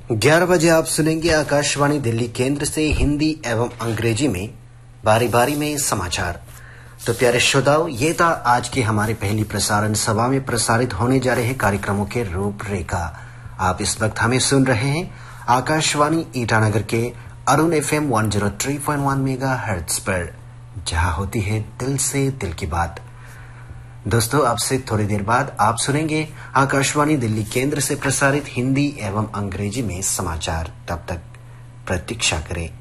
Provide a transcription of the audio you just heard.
11 बजे आप सुनेंगे आकाशवाणी दिल्ली केंद्र से हिंदी एवं अंग्रेजी में बारी बारी में समाचार। तो प्यारे श्रोताओं, ये था आज की हमारी पहली प्रसारण सभा में प्रसारित होने जा रहे कार्यक्रमों के रूपरेखा। आप इस वक्त हमें सुन रहे हैं आकाशवाणी ईटानगर के अरुण FM 103.1 मेगाहर्ट्ज पर, जहां होती है दिल से दिल की बात। दोस्तों, आपसे थोड़ी देर बाद आप सुनेंगे आकाशवाणी दिल्ली केंद्र से प्रसारित हिंदी एवं अंग्रेजी में समाचार। तब तक प्रतीक्षा करें।